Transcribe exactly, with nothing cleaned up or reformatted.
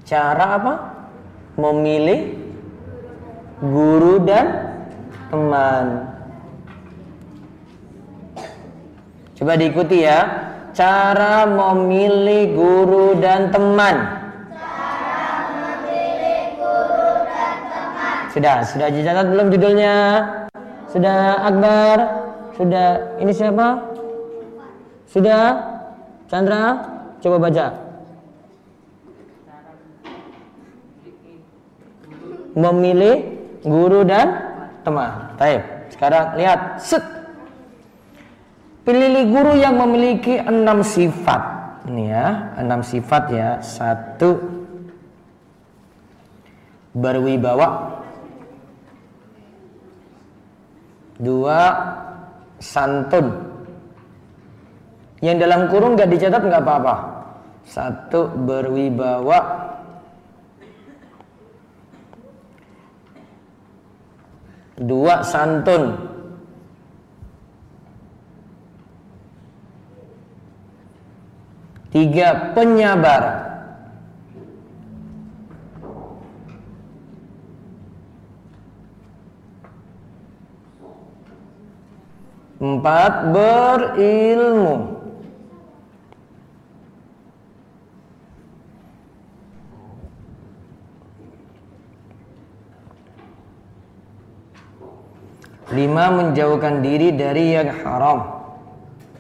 Cara apa? Memilih guru dan teman. Coba diikuti ya. Cara memilih guru dan teman. Cara memilih guru dan teman. Sudah, sudah dicatat belum judulnya? Sudah, Akbar? Sudah, ini siapa? Sudah? Chandra? Coba baca. Memilih guru dan teman. Baik, sekarang lihat. Set. Pilih guru yang memiliki enam sifat. Ini ya, enam sifat ya. Satu, berwibawa. Dua, santun. Yang dalam kurung gak dicatat nggak apa-apa. Satu, berwibawa. Dua, santun. Tiga, penyabar. Empat, berilmu. Lima, menjauhkan diri dari yang haram.